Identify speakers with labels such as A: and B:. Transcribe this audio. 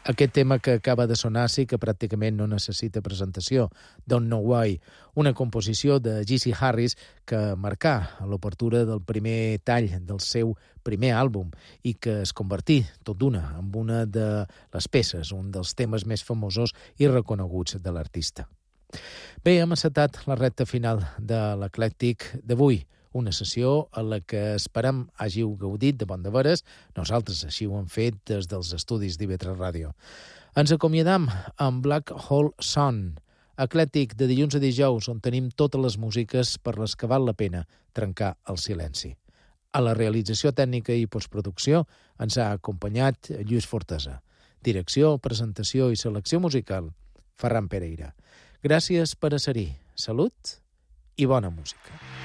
A: Aquest tema que acaba de sonar sí que pràcticament no necessita presentació. Don't Know Why, una composició de J.C. Harris que marcà l'obertura del primer tall del seu primer àlbum i que es convertí tot d'una en una de les peces, un dels temes més famosos i reconeguts de l'artista. Bé, hem encetat la recta final de l'Eclèctic d'avui, una sessió en la que esperem hàgiu gaudit de bon de veres. Nosaltres així ho hem fet des dels estudis d'IV3 Ràdio. Ens acomiadam amb Black Hole Sun, eclèctic de dilluns a dijous, on tenim totes les músiques per les que val la pena trencar el silenci. A la realització tècnica i postproducció ens ha acompanyat Lluís Fortesa. Direcció, presentació i selecció musical, Ferran Pereira. Gràcies per a ser-hi. Salut i bona música.